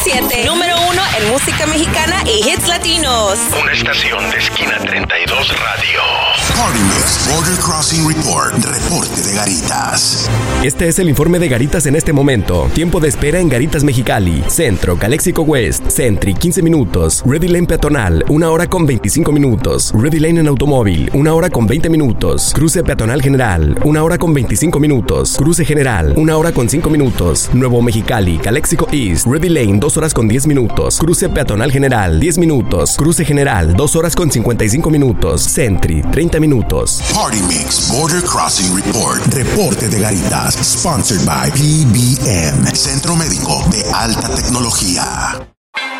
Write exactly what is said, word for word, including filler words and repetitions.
siete, número uno en música mexicana y hits latinos. Una estación de Esquina treinta y dos Radio. Party Mix Border Crossing Report. Reporte de Garitas. Este es el informe de Garitas en este momento. Tiempo de espera en Garitas Mexicali. Centro, Calexico West, Sentry, quince minutos. Ready Lane peatonal, una hora con veinticinco minutos. Ready Lane en automóvil, una hora con veinte minutos. Cruce peatonal general, una hora con veinticinco minutos. Cruce general, una hora con cinco minutos. Nuevo Mexicali, Calexico East, Ready Lane, dos horas con diez minutos. Cruce peatonal general, diez minutos. Cruce general, dos horas con cincuenta y cinco minutos. Sentry, treinta minutos. Party Mix Border Crossing Report. Reporte de Garitas. Sponsored by P B M, Centro Médico de Alta Tecnología.